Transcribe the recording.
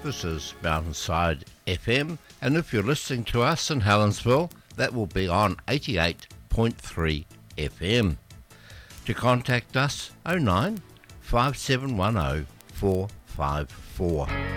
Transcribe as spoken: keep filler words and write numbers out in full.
This is Mountainside F M, and if you're listening to us in Helensville, that will be on eighty-eight point three F M. To contact us, oh nine, five seven one oh, four five four.